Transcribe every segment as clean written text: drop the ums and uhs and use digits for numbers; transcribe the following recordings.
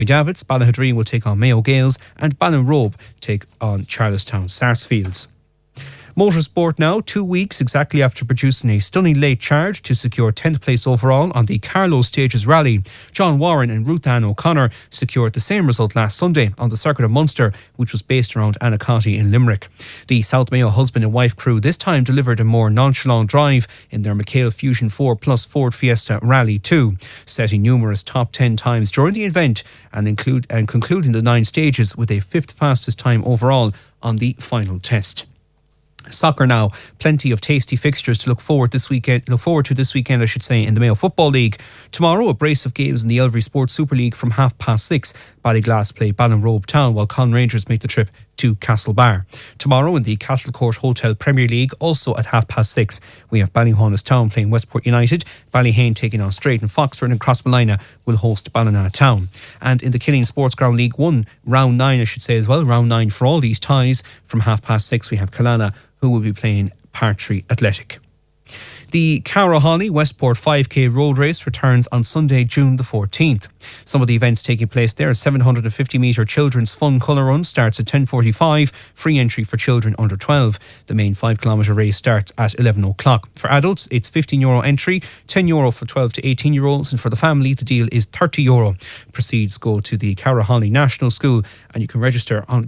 Davids, Ballahadreen will take on Mayo Gales, and Ballinrobe take on Charlestown Sarsfields. Motorsport now, 2 weeks exactly after producing a stunning late charge to secure 10th place overall on the Carlow Stages Rally. John Warren and Ruth Ann O'Connor secured the same result last Sunday on the circuit of Munster, which was based around Annacotty in Limerick. The South Mayo husband and wife crew this time delivered a more nonchalant drive in their McHale Fusion 4 Plus Ford Fiesta Rally 2, setting numerous top 10 times during the event and concluding the 9 stages with a 5th fastest time overall on the final test. Soccer now, plenty of tasty fixtures to look forward to this weekend, in the Mayo Football League. Tomorrow, a brace of games in the Elvery Sports Super League from 6:30. Ballyglass play Ballinrobe Town, while Con Rangers make the trip to Castlebar. Tomorrow in the Castlecourt Hotel Premier League, also at 6:30, we have Ballyhaunis Town playing Westport United, Ballyhane taking on Straight, and Foxford and Crossmolina will host Ballina Town. And in the Killeen Sports Ground League 1, round 9 round 9 for all these ties, from 6:30 we have Killala, who will be playing Partry Athletic. The Carrowholly Westport 5K road race returns on Sunday, June the 14th. Some of the events taking place there: a 750 metre children's fun colour run starts at 10:45, free entry for children under 12. The main 5 kilometre race starts at 11 o'clock. For adults, it's €15 entry, €10 for 12 to 18 year olds, and for the family, the deal is €30. Proceeds go to the Carrowholly National School, and you can register on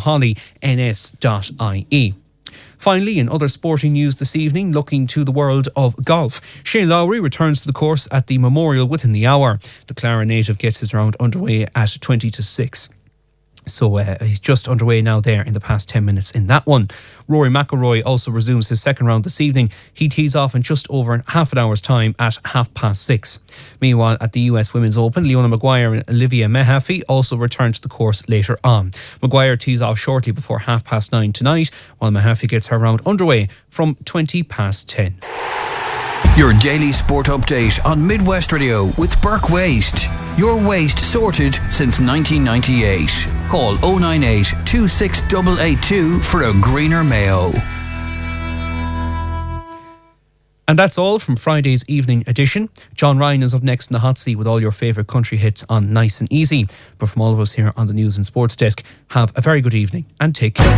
carrowhollyns.ie. Finally, in other sporting news this evening, looking to the world of golf. Shane Lowry returns to the course at the Memorial within the hour. The Clara native gets his round underway at 20 to 6. So he's just underway now there in the past 10 minutes in that one. Rory McIlroy also resumes his second round this evening. He tees off in just over half an hour's time at 6:30. Meanwhile, at the US Women's Open, Leona Maguire and Olivia Mahaffey also return to the course later on. Maguire tees off shortly before 9:30 tonight, while Mahaffey gets her round underway from 10:20. Your daily sport update on Midwest Radio with Burke Waste. Your waste sorted since 1998. Call 098 26882 for a greener Mayo. And that's all from Friday's evening edition. John Ryan is up next in the hot seat with all your favourite country hits on Nice and Easy. But from all of us here on the News and Sports Desk, have a very good evening and take care.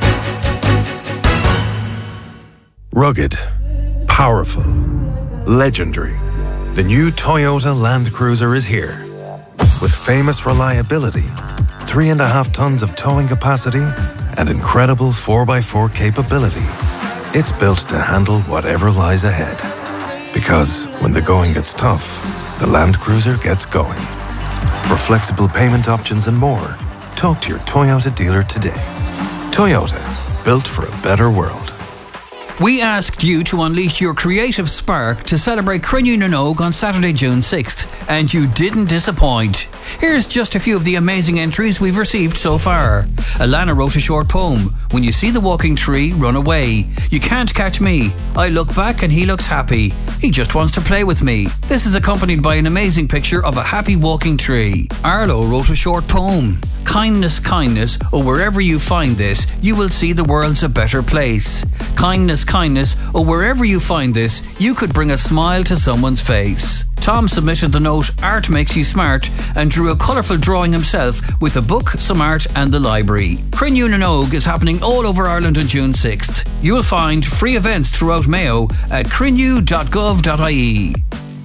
Rugged, powerful, legendary. The new Toyota Land Cruiser is here. With famous reliability, 3.5 tons of towing capacity, and incredible 4x4 capability. It's built to handle whatever lies ahead. Because when the going gets tough, the Land Cruiser gets going. For flexible payment options and more, talk to your Toyota dealer today. Toyota, built for a better world. We asked you to unleash your creative spark to celebrate Crinne na nÓg on Saturday, June 6th, and you didn't disappoint. Here's just a few of the amazing entries we've received so far. Alana wrote a short poem. When you see the walking tree, run away. You can't catch me. I look back and he looks happy. He just wants to play with me. This is accompanied by an amazing picture of a happy walking tree. Arlo wrote a short poem. Kindness, kindness, or wherever you find this, you will see the world's a better place. Kindness, kindness, or wherever you find this, you could bring a smile to someone's face. Tom submitted the note Art Makes You Smart and drew a colourful drawing himself with a book, some art and the library. Crinne na nÓg is happening all over Ireland on June 6th. You will find free events throughout Mayo at crinne.gov.ie.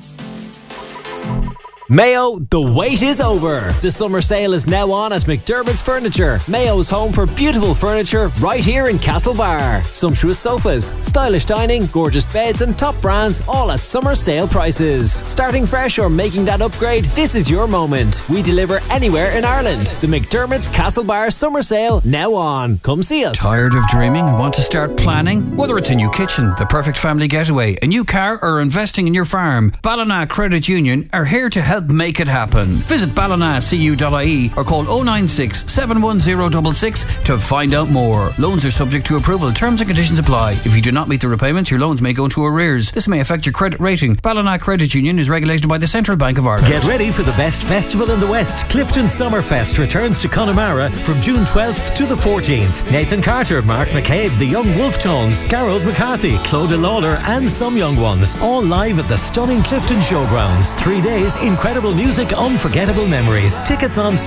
Mayo, the wait is over. The summer sale is now on at McDermott's Furniture, Mayo's home for beautiful furniture right here in Castlebar. Sumptuous sofas, stylish dining, gorgeous beds and top brands, all at summer sale prices. Starting fresh or making that upgrade, this is your moment. We deliver anywhere in Ireland. The McDermott's Castlebar summer sale now on. Come see us. Tired of dreaming and want to start planning? Whether it's a new kitchen, the perfect family getaway, a new car or investing in your farm, Ballina Credit Union are here to help make it happen. Visit ballinacu.ie or call 096 71066 to find out more. Loans are subject to approval. Terms and conditions apply. If you do not meet the repayments, your loans may go into arrears. This may affect your credit rating. Ballina Credit Union is regulated by the Central Bank of Ireland. Get ready for the best festival in the West. Clifton Summerfest returns to Connemara from June 12th to the 14th. Nathan Carter, Mark McCabe, the Young Wolf Tones, Gareth McCarthy, Clodagh Lawler and some young ones. All live at the stunning Clifton Showgrounds. 3 days, incredible Incredible music, unforgettable memories. Tickets on